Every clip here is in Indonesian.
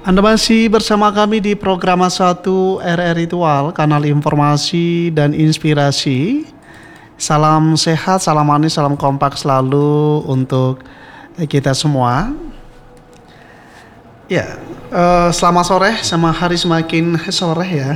Anda masih bersama kami di program 1 RR Ritual, kanal informasi dan inspirasi. Salam sehat, salam manis, salam kompak selalu untuk kita semua. Ya, selamat sore, sama hari semakin sore ya.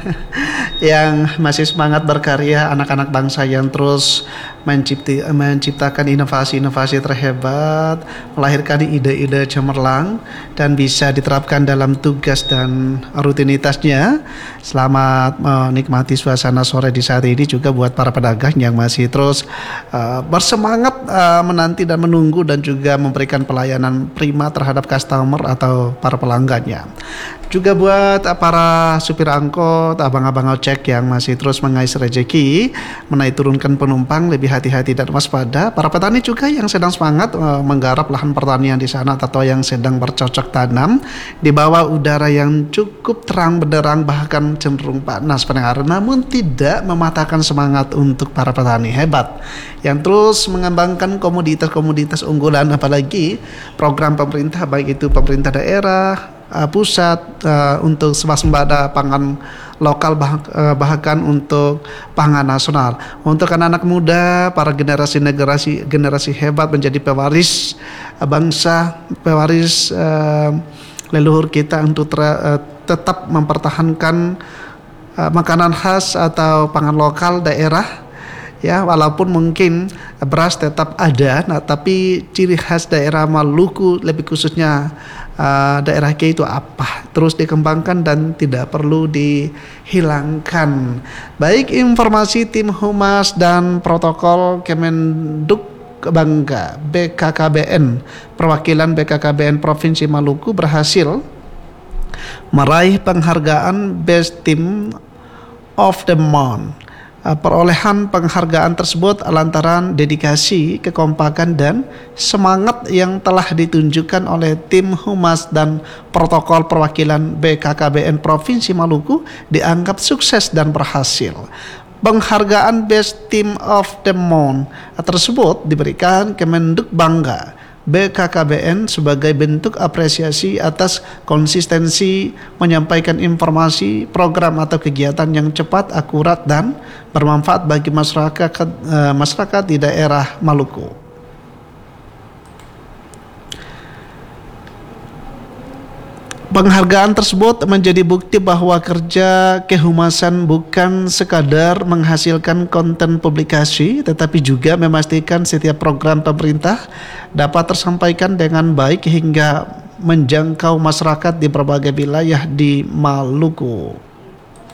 Yang masih semangat berkarya, anak-anak bangsa yang terus menciptakan inovasi-inovasi terhebat, melahirkan ide-ide cemerlang dan bisa diterapkan dalam tugas dan rutinitasnya. Selamat menikmati suasana sore di saat ini juga buat para pedagang yang masih terus bersemangat menanti dan menunggu dan juga memberikan pelayanan prima terhadap customer atau para pelanggannya. Juga buat para supir angkot, abang-abang ojek yang masih terus mengais rezeki, menaik turunkan penumpang, lebih hati-hati dan waspada. Para petani juga yang sedang semangat menggarap lahan pertanian di sana atau yang sedang bercocok tanam di bawah udara yang cukup terang benderang bahkan cenderung panas pendengar, namun tidak mematahkan semangat untuk para petani hebat yang terus mengembangkan komoditas-komoditas unggulan, apalagi program pemerintah baik itu pemerintah daerah, pusat untuk swasembada pangan lokal bahkan untuk pangan nasional. Untuk anak-anak muda, para generasi hebat menjadi pewaris bangsa, pewaris leluhur kita untuk tetap mempertahankan makanan khas atau pangan lokal daerah. Ya, walaupun mungkin beras tetap ada, nah, tapi ciri khas daerah Maluku lebih khususnya daerah K itu apa terus dikembangkan dan tidak perlu dihilangkan. Baik, informasi tim Humas dan Protokol Kemenduk Bangga BKKBN, perwakilan BKKBN Provinsi Maluku berhasil meraih penghargaan Best Team of the Month. Perolehan penghargaan tersebut lantaran dedikasi, kekompakan dan semangat yang telah ditunjukkan oleh tim Humas dan Protokol perwakilan BKKBN Provinsi Maluku dianggap sukses dan berhasil. Penghargaan Best Team of the Month tersebut diberikan Kemenduk Bangga BKKBN sebagai bentuk apresiasi atas konsistensi menyampaikan informasi, program atau kegiatan yang cepat, akurat dan bermanfaat bagi masyarakat di daerah Maluku. Penghargaan tersebut menjadi bukti bahwa kerja kehumasan bukan sekadar menghasilkan konten publikasi, tetapi juga memastikan setiap program pemerintah dapat tersampaikan dengan baik hingga menjangkau masyarakat di berbagai wilayah di Maluku.